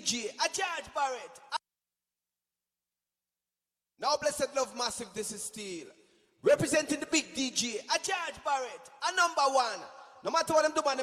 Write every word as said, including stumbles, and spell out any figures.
J, a George Barrett. Now, Blessed Love Massive, this is Steel. Representing the big D J, a George Barrett, a number one. No matter what them do, man, them